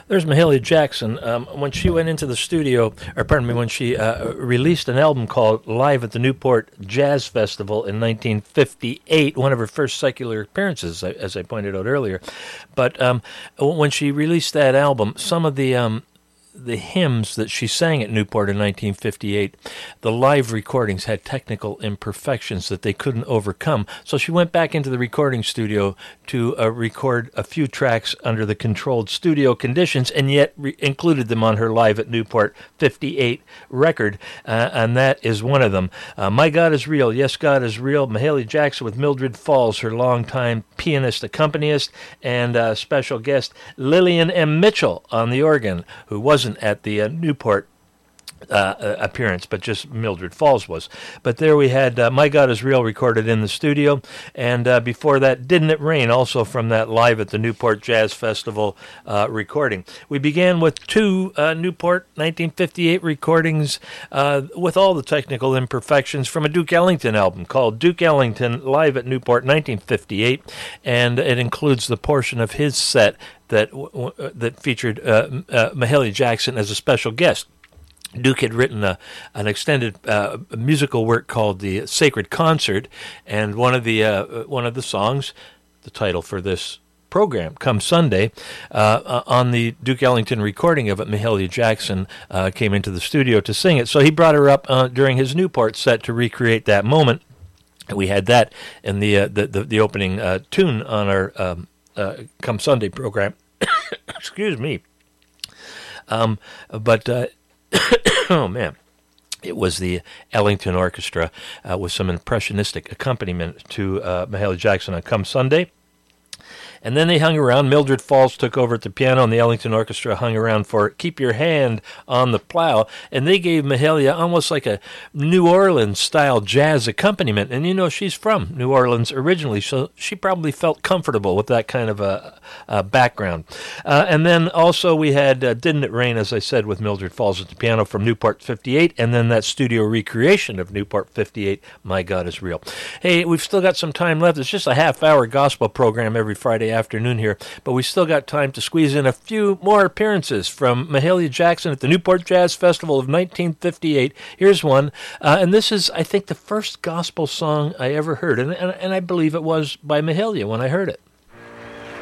There's Mahalia Jackson. When she went into the studio, or pardon me, when she released an album called Live at the Newport Jazz Festival in 1958, one of her first secular appearances, as I pointed out earlier. But when she released that album, some of the hymns that she sang at Newport in 1958, the live recordings had technical imperfections that they couldn't overcome. So she went back into the recording studio to record a few tracks under the controlled studio conditions, and yet included them on her Live at Newport 58 record, and that is one of them. My God is Real, Yes, God is Real, Mahalia Jackson with Mildred Falls, her longtime pianist accompanist, and special guest Lillian M. Mitchell on the organ, who wasn't at the Newport appearance, but just Mildred Falls was. But there we had My God is Real recorded in the studio, and before that, Didn't It Rain, also from that Live at the Newport Jazz Festival recording. We began with two Newport 1958 recordings with all the technical imperfections from a Duke Ellington album called Duke Ellington Live at Newport 1958, and it includes the portion of his set that featured Mahalia Jackson as a special guest. Duke had written an extended musical work called The Sacred Concert, and one of the songs, the title for this program, Come Sunday, on the Duke Ellington recording of it, Mahalia Jackson came into the studio to sing it. So he brought her up during his Newport set to recreate that moment. We had that in the opening tune on our Come Sunday program. Excuse me. Oh, man. It was the Ellington Orchestra with some impressionistic accompaniment to Mahalia Jackson on Come Sunday. And then they hung around. Mildred Falls took over at the piano, and the Ellington Orchestra hung around for Keep Your Hand on the Plow. And they gave Mahalia almost like a New Orleans-style jazz accompaniment. And, you know, she's from New Orleans originally, so she probably felt comfortable with that kind of a background. And then also we had Didn't It Rain, as I said, with Mildred Falls at the piano from Newport 58, and then that studio recreation of Newport 58, My God is Real. Hey, we've still got some time left. It's just a half-hour gospel program every Friday afternoon here, but we still got time to squeeze in a few more appearances from Mahalia Jackson at the Newport Jazz Festival of 1958. Here's one, and this is, I think, the first gospel song I ever heard, and I believe it was by Mahalia when I heard it.